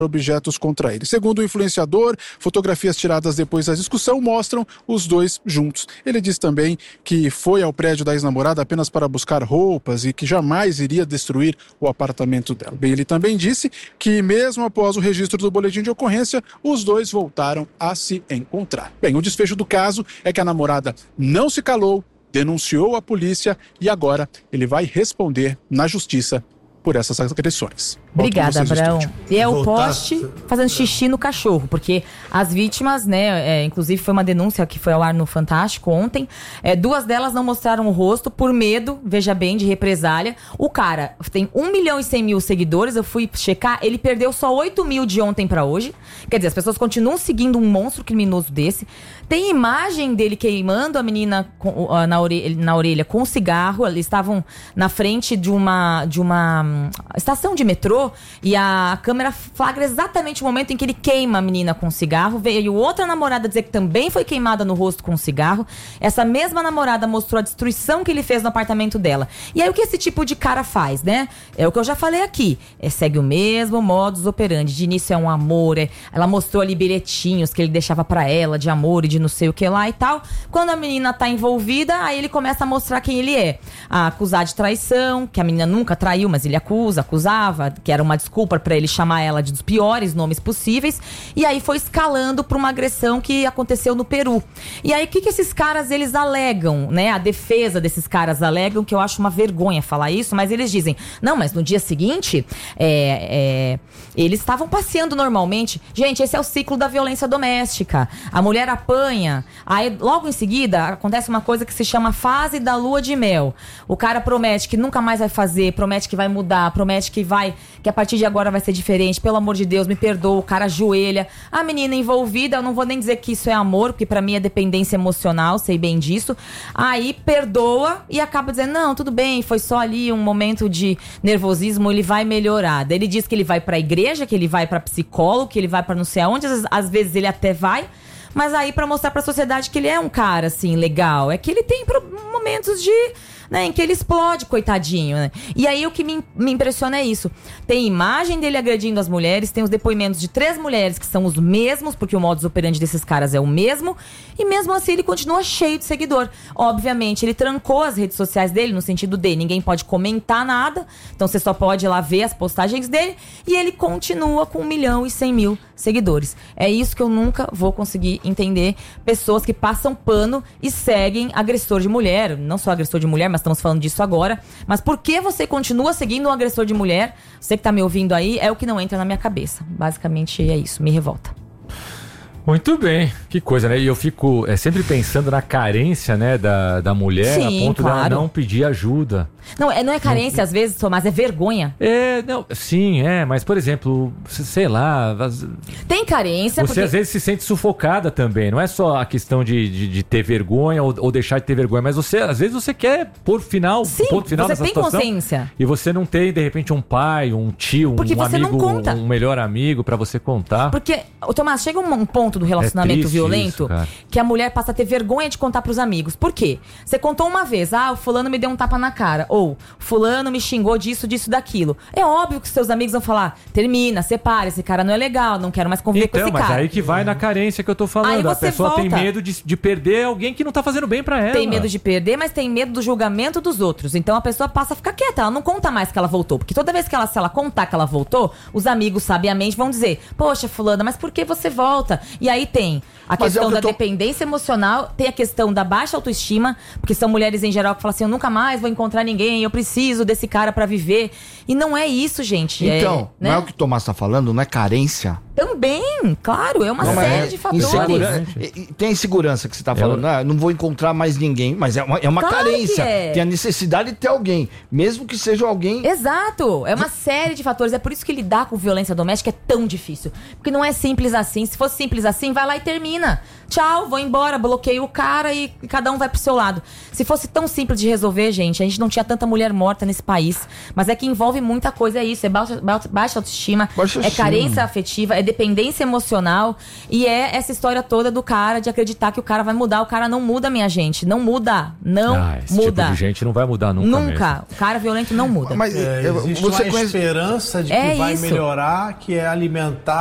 objetos contra ele. Segundo o influenciador, fotografias tiradas depois da discussão mostram os dois juntos. Ele diz também que foi ao prédio da ex-namorada apenas para buscar roupas e que jamais iria destruir o apartamento dela. Bem, ele também disse que mesmo após o registro do boletim de ocorrência, os dois voltaram a se encontrar. Bem, o desfecho do caso é que a namorada não se calou, denunciou a polícia e agora ele vai responder na justiça por essas agressões. Obrigada, Abraão. E é o poste fazendo xixi no cachorro, porque as vítimas, né, inclusive foi uma denúncia que foi ao ar no Fantástico ontem, 2 delas não mostraram o rosto por medo, veja bem, de represália. O cara tem 1.100.000 seguidores, eu fui checar, ele perdeu só 8.000 de ontem pra hoje. Quer dizer, as pessoas continuam seguindo um monstro criminoso desse. Tem imagem dele queimando a menina na orelha com um cigarro. Eles estavam na frente de uma estação de metrô e a câmera flagra exatamente o momento em que ele queima a menina com um cigarro. Veio outra namorada dizer que também foi queimada no rosto com um cigarro. Essa mesma namorada mostrou a destruição que ele fez no apartamento dela. E aí o que esse tipo de cara faz, né? É o que eu já falei aqui. Segue o mesmo modus operandi. De início é um amor. Ela mostrou ali bilhetinhos que ele deixava pra ela de amor e de não sei o que lá e tal. Quando a menina tá envolvida, aí ele começa a mostrar quem ele é. A acusar de traição, que a menina nunca traiu, mas ele acusava, que era uma desculpa pra ele chamar ela dos piores nomes possíveis. E aí foi escalando pra uma agressão que aconteceu no Peru. E aí o que esses caras, eles alegam, né? A defesa desses caras alegam, que eu acho uma vergonha falar isso, mas eles dizem, não, mas no dia seguinte, eles estavam passeando normalmente. Gente, esse é o ciclo da violência doméstica. A mulher apanha, aí logo em seguida acontece uma coisa que se chama fase da lua de mel. O cara promete que nunca mais vai fazer, promete que vai mudar, promete que a partir de agora vai ser diferente, pelo amor de Deus, me perdoa, o cara ajoelha. A menina envolvida, eu não vou nem dizer que isso é amor, porque pra mim é dependência emocional, sei bem disso. Aí perdoa e acaba dizendo, não, tudo bem, foi só ali um momento de nervosismo, ele vai melhorar. Daí ele diz que ele vai pra igreja, que ele vai pra psicólogo, que ele vai pra não sei aonde, às vezes ele até vai, mas aí pra mostrar pra sociedade que ele é um cara, assim, legal. É que ele tem momentos de... né, em que ele explode, coitadinho, né? E aí o que me impressiona é isso. Tem imagem dele agredindo as mulheres, tem os depoimentos de 3 mulheres que são os mesmos, porque o modus operandi desses caras é o mesmo, e mesmo assim ele continua cheio de seguidor. Obviamente, ele trancou as redes sociais dele, no sentido de ninguém pode comentar nada, então você só pode ir lá ver as postagens dele, e ele continua com 1.100.000 seguidores. É isso que eu nunca vou conseguir entender. Pessoas que passam pano e seguem agressor de mulher, não só agressor de mulher, mas estamos falando disso agora. Mas por que você continua seguindo um agressor de mulher? Você que tá me ouvindo aí, é o que não entra na minha cabeça. Basicamente é isso, me revolta. Muito bem, que coisa, né? E eu fico sempre pensando na carência, né, da mulher. Sim, a ponto dela não pedir ajuda. Não é carência às vezes, Tomás, é vergonha. Mas por exemplo, sei lá... Tem carência você às vezes se sente sufocada também, não é só a questão de ter vergonha ou deixar de ter vergonha, mas às vezes você quer pôr final, ponto final nessa situação. Você tem consciência. E você não tem, de repente, um pai, um tio, porque um amigo, um melhor amigo pra você contar. Porque, Tomás, chega um ponto do relacionamento violento isso, que a mulher passa a ter vergonha de contar pros amigos. Por quê? Você contou uma vez, o fulano me deu um tapa na cara, ou fulano me xingou disso, daquilo. É óbvio que seus amigos vão falar, termina, separa, esse cara não é legal, não quero mais conviver com esse cara. Mas aí que vai na carência que eu tô falando. A pessoa tem medo de perder alguém que não tá fazendo bem pra ela. Tem medo de perder, mas tem medo do julgamento dos outros. Então a pessoa passa a ficar quieta, ela não conta mais que ela voltou. Porque toda vez se ela contar que ela voltou, os amigos sabiamente vão dizer, poxa, fulana, mas por que você volta? E aí tem a questão da dependência emocional, tem a questão da baixa autoestima, porque são mulheres em geral que falam assim, eu nunca mais vou encontrar ninguém, eu preciso desse cara pra viver. E não é isso, gente. Então, não é o que o Tomás tá falando, não é carência? Também, claro, é uma série de fatores. Tem a insegurança que você tá falando, não vou encontrar mais ninguém, mas é uma claro carência. Tem a necessidade de ter alguém, mesmo que seja alguém... Exato, é uma série de fatores. É por isso que lidar com violência doméstica é tão difícil. Porque não é simples assim. Se fosse simples assim, vai lá e termina. Tchau, vou embora, bloqueio o cara e cada um vai pro seu lado. Se fosse tão simples de resolver, gente, a gente não tinha tanta tanta mulher morta nesse país. Mas é que envolve muita coisa, é isso. É baixa autoestima, é carência afetiva, é dependência emocional. E é essa história toda do cara de acreditar que o cara vai mudar. O cara não muda, minha gente. Não muda. Não esse muda. Tipo de gente não vai mudar nunca. Nunca. O cara violento não muda. Mas existe uma esperança de que vai melhorar, que é alimentar